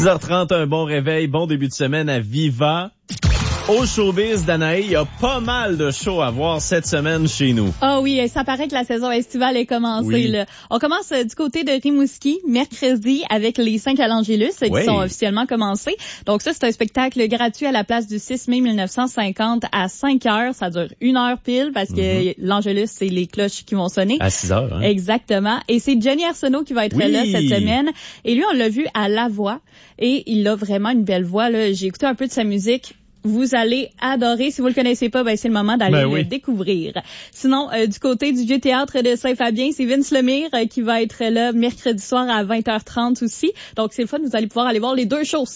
6h30, un bon réveil, bon début de semaine à Viva. Au showbiz d'Anaï, il y a pas mal de shows à voir cette semaine chez nous. Ah oui, ça paraît que la saison estivale est commencée. Oui. Là. On commence du côté de Rimouski, mercredi, avec les 5 à l'Angélus qui sont officiellement commencés. Donc ça, c'est un spectacle gratuit à la place du 6 mai 1950 à 5 heures. Ça dure 1 heure pile parce que l'Angélus, c'est les cloches qui vont sonner. À 6 heures. Hein? Exactement. Et c'est Johnny Arsenault qui va être là cette semaine. Et lui, on l'a vu à La Voix. Et il a vraiment une belle voix. Là. J'ai écouté un peu de sa musique. Vous allez adorer. Si vous le connaissez pas, c'est le moment d'aller le découvrir. Sinon, du côté du Vieux Théâtre de Saint-Fabien, c'est Vince Lemire qui va être là mercredi soir à 20h30 aussi. Donc, c'est le fun. Vous allez pouvoir aller voir les deux shows.